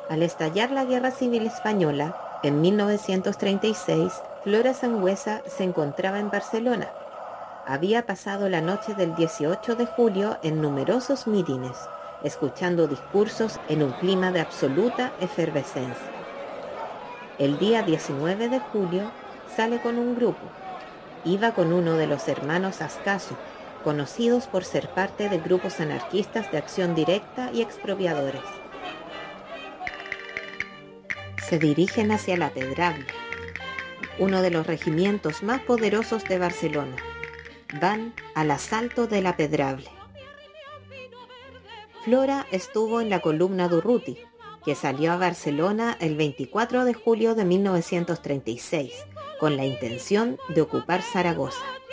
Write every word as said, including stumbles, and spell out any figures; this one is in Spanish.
Al estallar la Guerra Civil Española, en mil novecientos treinta y seis, Flora Sangüesa se encontraba en Barcelona. Había pasado la noche del dieciocho de julio en numerosos mítines, escuchando discursos en un clima de absoluta efervescencia. El día diecinueve de julio sale con un grupo. Iba con uno de los hermanos Ascaso, conocidos por ser parte de grupos anarquistas de acción directa y expropiadores. Se dirigen hacia La Pedrable, uno de los regimientos más poderosos de Barcelona. Van al asalto de La Pedrable. Flora estuvo en la columna Durruti, que salió a Barcelona el veinticuatro de julio de mil novecientos treinta y seis, con la intención de ocupar Zaragoza.